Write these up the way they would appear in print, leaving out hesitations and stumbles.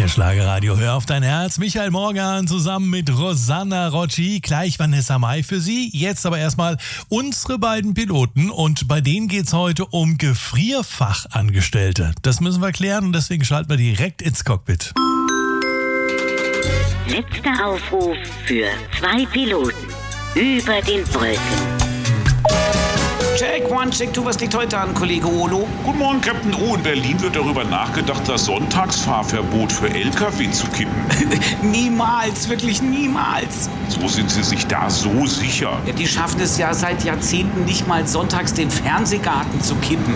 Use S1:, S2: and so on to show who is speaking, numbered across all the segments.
S1: Hier Schlagerradio, hör auf dein Herz. Michael Morgan zusammen mit Rosanna Rocci. Gleich Vanessa Mai für Sie. Jetzt aber erstmal unsere beiden Piloten. Und bei denen geht's heute um Gefrierfachangestellte. Das müssen wir klären und deswegen schalten wir direkt ins Cockpit.
S2: Letzter Aufruf für 2 Piloten über den Wolken.
S3: Check, 1, check 2, was liegt heute an, Kollege Olo?
S4: Guten Morgen, Captain O. In Berlin wird darüber nachgedacht, das Sonntagsfahrverbot für LKW zu kippen.
S3: Niemals, wirklich niemals.
S4: So sind Sie sich da so sicher?
S3: Ja, die schaffen es ja seit Jahrzehnten nicht mal sonntags den Fernsehgarten zu kippen.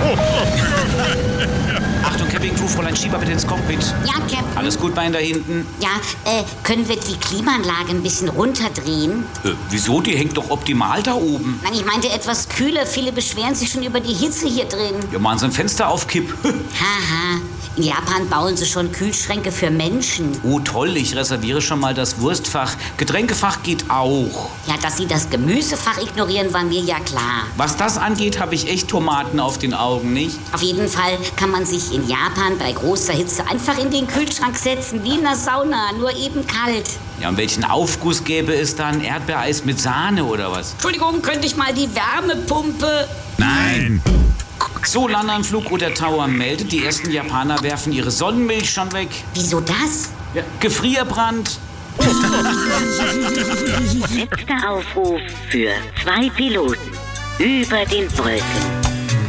S3: Achtung, Campingcrew, Fräulein Schieber bitte ins Cockpit.
S5: Ja, Captain.
S3: Alles gut, Bein da hinten?
S5: Ja, können wir die Klimaanlage ein bisschen runterdrehen?
S3: Wieso? Die hängt doch optimal da oben.
S5: Nein, ich meinte etwas kühler. Viele beschweren sich schon über die Hitze hier drin.
S3: Wir machen so ein Fenster auf Kipp.
S5: Haha. In Japan bauen sie schon Kühlschränke für Menschen.
S3: Oh, toll. Ich reserviere schon mal das Wurstfach. Getränkefach geht auch.
S5: Ja, dass sie das Gemüsefach ignorieren, war mir ja klar.
S3: Was das angeht, habe ich echt Tomaten auf den Augen, nicht?
S5: Auf jeden Fall kann man sich in Japan bei großer Hitze einfach in den Kühlschrank setzen, wie in einer Sauna, nur eben kalt.
S3: Ja, und welchen Aufguss gäbe es dann? Erdbeereis mit Sahne oder was?
S5: Entschuldigung, könnte ich mal die Wärmepumpe?
S4: Nein!
S3: So, Landanflug oder Tower meldet, die ersten Japaner werfen ihre Sonnenmilch schon weg.
S5: Wieso das?
S3: Ja, Gefrierbrand.
S2: Letzter Aufruf für 2 Piloten über den Wolken.